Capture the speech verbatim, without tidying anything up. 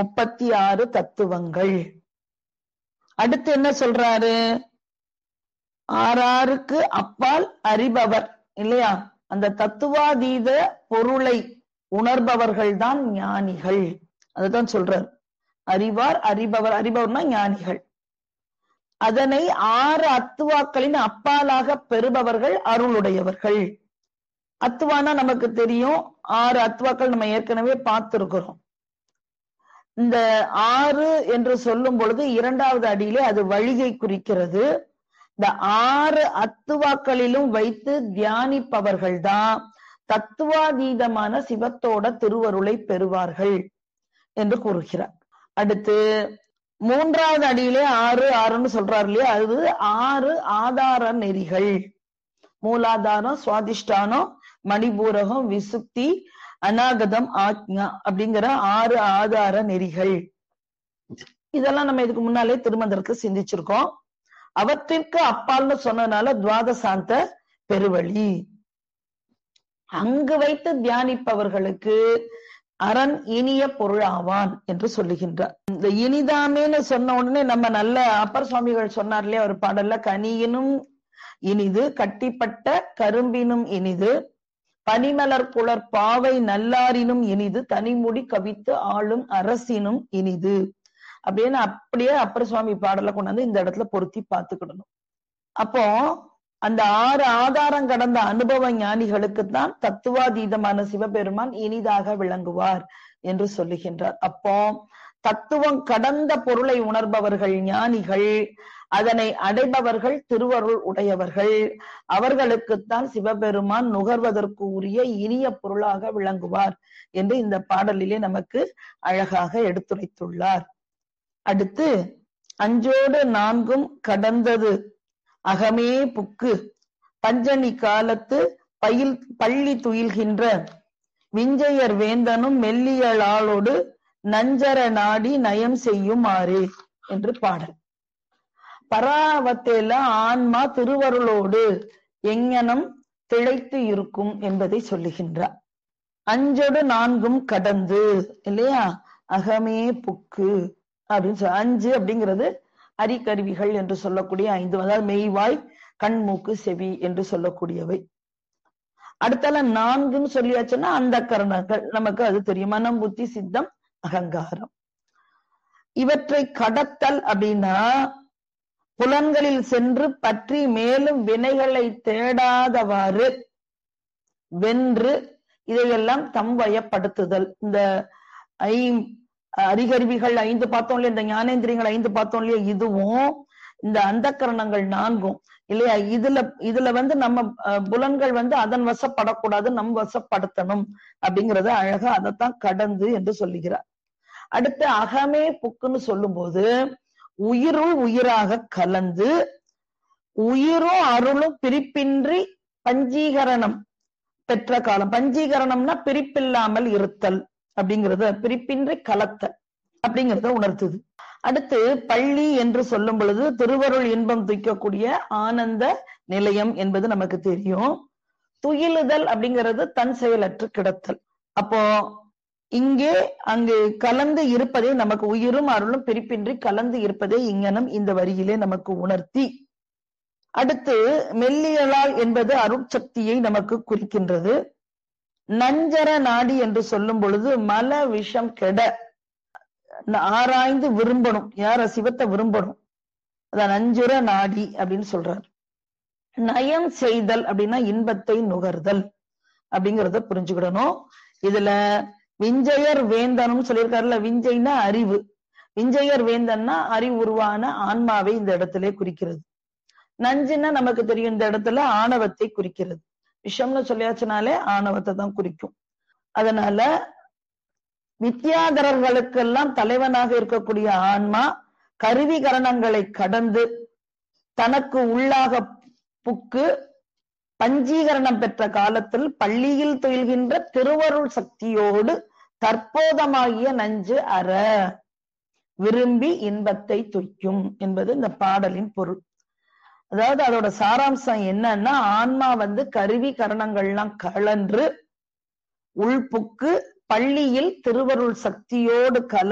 முப்பத்தி ஆறு தத்துவங்கள். அடுத்து என்ன சொல்றாரு? ஆறாருக்கு அப்பால் அறிபவர் இல்லையா? அந்த தத்துவாதீத பொருளை உணர்பவர்கள் தான் ஞானிகள். அதுதான் சொல்றார். அறிவார், அறிபவர். அறிபவர்னா ஞானிகள். அதனை ஆறு அத்துவாக்களின் அப்பாலாக பெறுபவர்கள் அருளுடையவர்கள். அத்துவானா நமக்கு தெரியும், ஆறு அத்துவாக்கள் நம்ம ஏற்கனவே பார்த்திருக்கிறோம். இந்த ஆறு என்று சொல்லும் பொழுது இரண்டாவது அடியிலே அது வழியை குறிக்கிறது. இந்த ஆறு அத்துவாக்களிலும் வைத்து தியானிப்பவர்கள் தான் தத்துவாதீதமான சிவத்தோட திருவருளை பெறுவார்கள் என்று கூறுகிறார். அடுத்து மூன்றாவது அடியிலே ஆறு ஆறுன்னு சொல்றாரு இல்லையா? அது ஆறு ஆதார நெறிகள். மூலாதாரம், சுவாதிஷ்டானம், மணிபூரகம், விசுப்தி, அநாகதம், ஆக்ஞா அப்படிங்கிற ஆறு ஆதார நெறிகள். இதெல்லாம் நம்ம இதுக்கு முன்னாலே திருமந்திரத்துல சிந்திச்சிருக்கோம். அவற்றிற்கு அப்பால்னு சொன்னதுனால துவாதசாந்த பெருவழி. அங்கு வைத்து தியானிப்பவர்களுக்கு அரண் இனிய பொருள் ஆவான் என்று சொல்லுகின்றார். இந்த இனிதாமேன்னு சொன்ன உடனே நம்ம நல்ல அப்பர் சுவாமிகள் சொன்னார் இல்லையா ஒரு பாடல்ல, கனியினும் இனிது கட்டிப்பட்ட கரும்பினும் இனிது பனிமலர் குளர் பாவை நல்லாரினும் இனிது தனிமுடி கவித்து ஆளும் அரசினும் இனிது அப்படின்னு அப்படியே அப்பர் சுவாமி பாடலை கொண்டாந்து இந்த இடத்துல பொருத்தி பார்த்துக்கிடணும். அப்போ அந்த ஆறு ஆதாரம் கடந்த அனுபவ ஞானிகளுக்கு தான் தத்துவாதீதமான சிவபெருமான் இனிதாக விளங்குவார் என்று சொல்லுகின்றார். அப்போ தத்துவம் கடந்த பொருளை உணர்பவர்கள் ஞானிகள், அதனை அடைபவர்கள் திருவருள் உடையவர்கள். அவர்களுக்குத்தான் சிவபெருமான் நுகர்வதற்கு உரிய இனிய பொருளாக விளங்குவார் என்று இந்த பாடலிலே நமக்கு அழகாக எடுத்துரைத்துள்ளார். அடுத்து அஞ்சோடு நான்கும் கடந்தது அகமே புக்கு பஞ்சனி காலத்து பயில் பள்ளி துயில்கின்ற விஞ்சையர் வேந்தனும் மெல்லியலாளோடு நஞ்சர நாடி நயம் செய்யும் ஆறே என்று பாடல். பராவத்தேல ஆன்மா திருவருளோடு எங்ஙனம் திளைத்து இருக்கும் என்பதை சொல்லுகின்றார். அஞ்சோடு நான்கும் கடந்து இல்லையா? அகமே புக்கு அப்படின்னு சொல்ல. அஞ்சு அப்படிங்கிறது அரிக்கருவிகள் என்று சொல்லக்கூடிய ஐந்து, அதாவது மெய்வாய், கண், மூக்கு, செவி என்று சொல்லக்கூடியவை. அடுத்தால நான்குன்னு சொல்லியாச்சுன்னா அந்த கரணங்கள் நமக்கு அது தெரியும். மனம், புத்தி, சித்தம், அகங்காரம். இவற்றை கடத்தல் அப்படின்னா புலன்களில் சென்று பற்றி மேலும் வினைகளை தேடாதவாறு வென்று இதையெல்லாம் தம் வயப்படுத்துதல். இந்த ஐ அறிகருவிகள் ஐந்து பார்த்தோம் இல்லையா, இந்த ஞானேந்திரியங்கள் ஐந்து பார்த்தோம் இல்லையா, இதுவும் இந்த அந்த கரணங்கள் நான்கும் இல்லையா, இதுல இதுல வந்து நம்ம புலன்கள் வந்து அதன் வசப்படக்கூடாது, நம் வசப்படுத்தணும் அப்படிங்கறத அழகா அதைத்தான் கடந்து என்று சொல்லுகிறார். அடுத்து அகமே புக்குன்னு சொல்லும் போது உயிருள் உயிராக கலந்து உயிரும் அருளும் பிரிப்பின்றி பஞ்சீகரணம் பெற்ற காலம். பஞ்சீகரணம்னா பிரிப்பில்லாமல் இருத்தல் அப்படிங்கறத, பிரிப்பின்றி கலத்தல் அப்படிங்கறத உணர்த்துது. அடுத்து பள்ளி என்று சொல்லும் பொழுது திருவருள் இன்பம் துய்க்கக்கூடிய ஆனந்த நிலையம் என்பது நமக்கு தெரியும். துயிலுதல் அப்படிங்கிறது தன் செயலற்று கிடத்தல். அப்போ இங்கே அங்கு கலந்து இருப்பதே நமக்கு உயிரும் அருளும் பிரிப்பின்றி கலந்து இருப்பதே இங்கனம் இந்த வரியிலே நமக்கு உணர்த்தி, அடுத்து மெல்லியலால் என்பது அருட்சக்தியை நமக்கு குறிக்கின்றது. நஞ்சர நாடி என்று சொல்லும் பொழுது மல விஷம் கெட ஆராய்ந்து விரும்பணும், யார சிவத்தை விரும்பணும், அதான் நஞ்சுர நாடி அப்படின்னு சொல்றார். நயம் செய்தல் அப்படின்னா இன்பத்தை நுகர்தல் அப்படிங்கிறத புரிஞ்சுக்கிடணும். இதுல விஞ்சையர் வேந்தனும் சொல்லியிருக்காருல, விஞ்சைனா அறிவு, விஞ்சையர் வேந்தன்னா அறிவுருவான ஆன்மாவை இந்த இடத்திலே குறிக்கிறது. நஞ்சுன்னா நமக்கு தெரியும் இந்த இடத்துல ஆணவத்தை குறிக்கிறது. விஷம்னு சொல்லியாச்சுனாலே ஆணவத்தை தான் குறிக்கும். அதனால வித்யாதரர்களுக்கெல்லாம் தலைவனாக இருக்கக்கூடிய ஆன்மா கருவி கரணங்களை கடந்து தனக்கு உள்ளாக புக்கு பஞ்சீகரணம் பெற்ற காலத்தில் பள்ளியில் துயில்கின்ற திருவருள் சக்தியோடு தற்போதமாகிய நஞ்சு அற விரும்பி இன்பத்தை துய்க்கும் என்பது இந்த பாடலின் பொருள். அதாவது அதோட சாராம்சம் என்னன்னா, ஆன்மா வந்து கருவி கரணங்கள்லாம் கலன்று உள்புக்கு பள்ளியில் திருவருள் சக்தியோடு கல